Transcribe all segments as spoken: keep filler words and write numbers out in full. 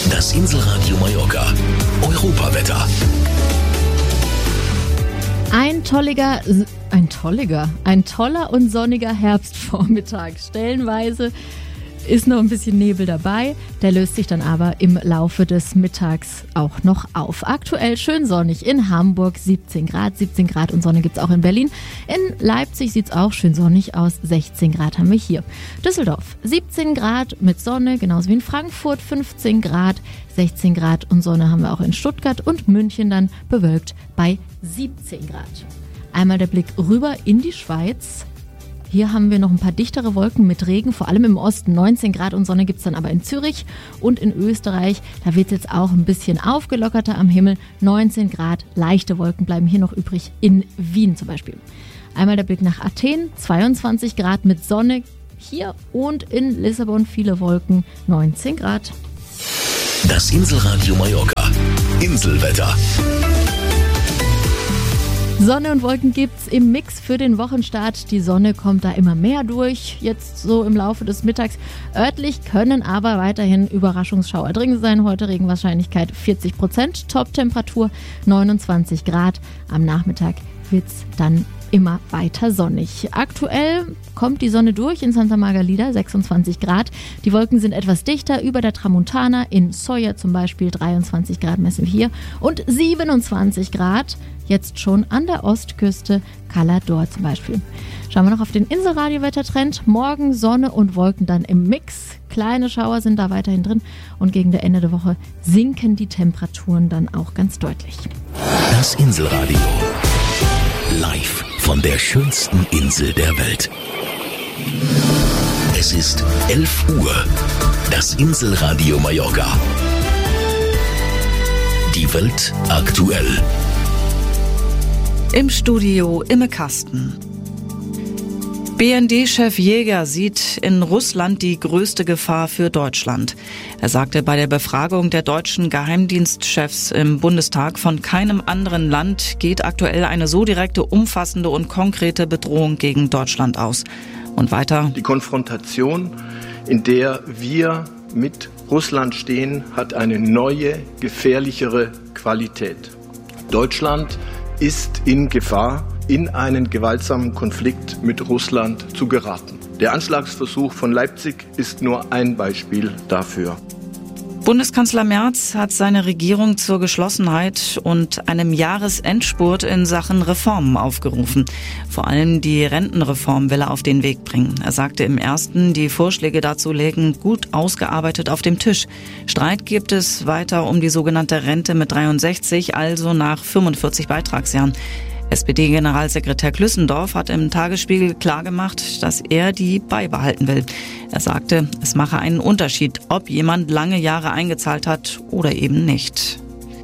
Das Inselradio Mallorca. Europawetter. Ein tolliger, ein tolliger, ein toller und sonniger Herbstvormittag. Stellenweise ist noch ein bisschen Nebel dabei, der löst sich dann aber im Laufe des Mittags auch noch auf. Aktuell schön sonnig in Hamburg, siebzehn Grad, siebzehn Grad und Sonne gibt's auch in Berlin. In Leipzig sieht's auch schön sonnig aus, sechzehn Grad haben wir hier. Düsseldorf, siebzehn Grad mit Sonne, genauso wie in Frankfurt, fünfzehn Grad, sechzehn Grad und Sonne haben wir auch in Stuttgart und München dann bewölkt bei siebzehn Grad. Einmal der Blick rüber in die Schweiz. Hier haben wir noch ein paar dichtere Wolken mit Regen, vor allem im Osten. neunzehn Grad und Sonne gibt es dann aber in Zürich und in Österreich. Da wird es jetzt auch ein bisschen aufgelockerter am Himmel. neunzehn Grad, leichte Wolken bleiben hier noch übrig, in Wien zum Beispiel. Einmal der Blick nach Athen, zweiundzwanzig Grad mit Sonne hier und in Lissabon viele Wolken, neunzehn Grad. Das Inselradio Mallorca. Inselwetter. Sonne und Wolken gibt's im Mix für den Wochenstart. Die Sonne kommt da immer mehr durch, jetzt so im Laufe des Mittags. Örtlich können aber weiterhin Überraschungsschauer drin sein. Heute Regenwahrscheinlichkeit vierzig Prozent, Top-Temperatur neunundzwanzig Grad. Am Nachmittag wird's dann immer weiter sonnig. Aktuell kommt die Sonne durch in Santa Margalida, sechsundzwanzig Grad. Die Wolken sind etwas dichter über der Tramontana. In Solla zum Beispiel dreiundzwanzig Grad messen wir hier und siebenundzwanzig Grad jetzt schon an der Ostküste, Cala d'Or zum Beispiel. Schauen wir noch auf den Inselradio-Wettertrend. Morgen Sonne und Wolken dann im Mix. Kleine Schauer sind da weiterhin drin und gegen das Ende der Woche sinken die Temperaturen dann auch ganz deutlich. Das Inselradio. Live von der schönsten Insel der Welt. Es ist elf Uhr. Das Inselradio Mallorca. Die Welt aktuell. Im Studio Imme Kasten. B N D-Chef Jäger sieht in Russland die größte Gefahr für Deutschland. Er sagte bei der Befragung der deutschen Geheimdienstchefs im Bundestag, von keinem anderen Land geht aktuell eine so direkte, umfassende und konkrete Bedrohung gegen Deutschland aus. Und weiter: Die Konfrontation, in der wir mit Russland stehen, hat eine neue, gefährlichere Qualität. Deutschland ist in Gefahr, in einen gewaltsamen Konflikt mit Russland zu geraten. Der Anschlagsversuch von Leipzig ist nur ein Beispiel dafür. Bundeskanzler Merz hat seine Regierung zur Geschlossenheit und einem Jahresendspurt in Sachen Reformen aufgerufen. Vor allem die Rentenreform will er auf den Weg bringen. Er sagte im ersten, die Vorschläge dazu lägen gut ausgearbeitet auf dem Tisch. Streit gibt es weiter um die sogenannte Rente mit dreiundsechzig, also nach fünfundvierzig Beitragsjahren. S P D-Generalsekretär Klüssendorf hat im Tagesspiegel klargemacht, dass er die beibehalten will. Er sagte, es mache einen Unterschied, ob jemand lange Jahre eingezahlt hat oder eben nicht.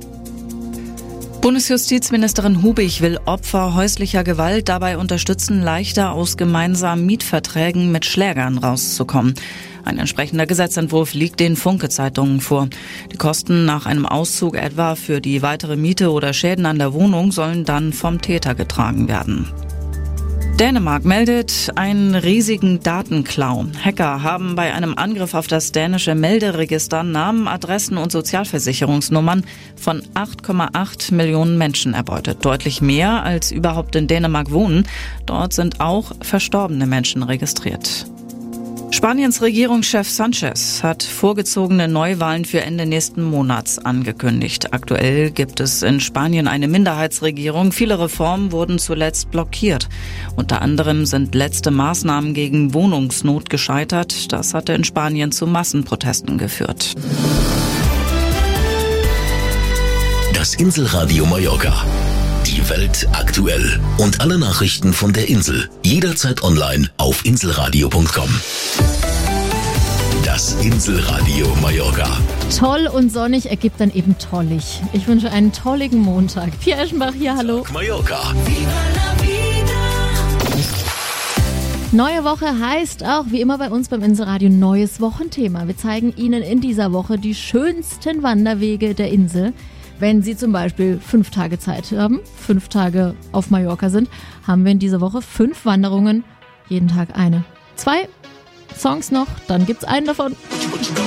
Bundesjustizministerin Hubig will Opfer häuslicher Gewalt dabei unterstützen, leichter aus gemeinsamen Mietverträgen mit Schlägern rauszukommen. Ein entsprechender Gesetzentwurf liegt den Funke-Zeitungen vor. Die Kosten nach einem Auszug etwa für die weitere Miete oder Schäden an der Wohnung sollen dann vom Täter getragen werden. Dänemark meldet einen riesigen Datenklau. Hacker haben bei einem Angriff auf das dänische Melderegister Namen, Adressen und Sozialversicherungsnummern von acht Komma acht Millionen Menschen erbeutet. Deutlich mehr als überhaupt in Dänemark wohnen. Dort sind auch verstorbene Menschen registriert. Spaniens Regierungschef Sanchez hat vorgezogene Neuwahlen für Ende nächsten Monats angekündigt. Aktuell gibt es in Spanien eine Minderheitsregierung. Viele Reformen wurden zuletzt blockiert. Unter anderem sind letzte Maßnahmen gegen Wohnungsnot gescheitert. Das hatte in Spanien zu Massenprotesten geführt. Das Inselradio Mallorca. Die Welt aktuell. Und alle Nachrichten von der Insel. Jederzeit online auf inselradio punkt com. Das Inselradio Mallorca. Toll und sonnig ergibt dann eben tollig. Ich wünsche einen tolligen Montag. Pia Eschenbach hier, hallo. Mallorca. Neue Woche heißt auch, wie immer bei uns beim Inselradio, neues Wochenthema. Wir zeigen Ihnen in dieser Woche die schönsten Wanderwege der Insel. Wenn Sie zum Beispiel fünf Tage Zeit haben, fünf Tage auf Mallorca sind, haben wir in dieser Woche fünf Wanderungen, jeden Tag eine. Zwei Songs noch, dann gibt's einen davon.